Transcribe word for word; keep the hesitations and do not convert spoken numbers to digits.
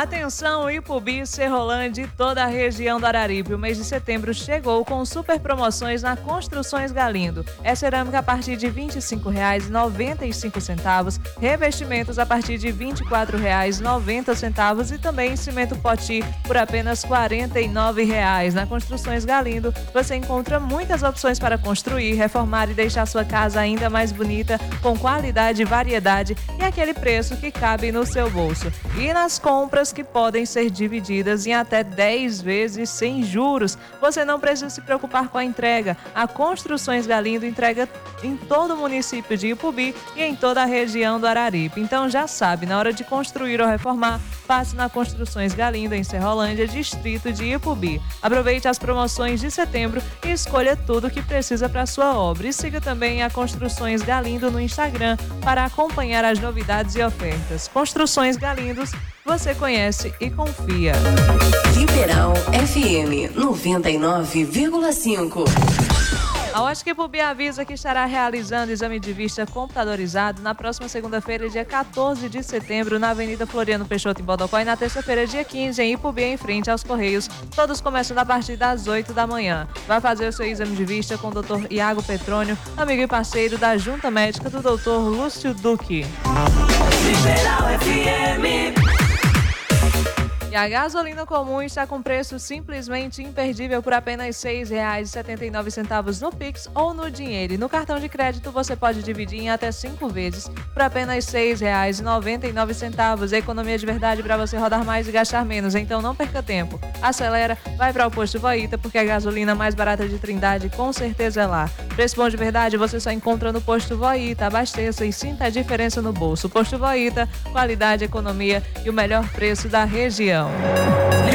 Atenção, Ipubi, Serrolândia e toda a região do Araripe. O mês de setembro chegou com super promoções na Construções Galindo. É cerâmica a partir de vinte e cinco reais e noventa e cinco centavos, revestimentos a partir de vinte e quatro reais e noventa centavos e também cimento poti por apenas quarenta e nove reais. Na Construções Galindo você encontra muitas opções para construir, reformar e deixar sua casa ainda mais bonita, com qualidade e variedade e aquele preço que cabe no seu bolso. E nas compras que podem ser divididas em até dez vezes sem juros. Você não precisa se preocupar com a entrega. A Construções Galindo entrega em todo o município de Ipubi e em toda a região do Araripe. Então já sabe, na hora de construir ou reformar, passe na Construções Galindo em Serrolândia, distrito de Ipubi. Aproveite as promoções de setembro e escolha tudo o que precisa para sua obra. E siga também a Construções Galindo no Instagram para acompanhar as novidades e ofertas. Construções Galindos, você conhece e confia. Liberal F M noventa e nove vírgula cinco. A Ótica Ipubi avisa que estará realizando exame de vista computadorizado na próxima segunda-feira, dia quatorze de setembro, na Avenida Floriano Peixoto, em Bodocó, e na terça-feira, dia quinze, em Ipubi, em frente aos Correios. Todos começam a partir das oito da manhã. Vai fazer o seu exame de vista com o doutor Iago Petrônio, amigo e parceiro da Junta Médica do doutor Lúcio Duque. Liberal F M. E a gasolina comum está com preço simplesmente imperdível por apenas seis reais e setenta e nove centavos no Pix ou no dinheiro. E no cartão de crédito você pode dividir em até cinco vezes por apenas seis reais e noventa e nove centavos. É economia de verdade para você rodar mais e gastar menos. Então não perca tempo. Acelera, vai para o Posto Voita, porque a gasolina mais barata de Trindade com certeza é lá. Preço bom de verdade você só encontra no Posto Voita. Abasteça e sinta a diferença no bolso. Posto Voita, qualidade, economia e o melhor preço da região.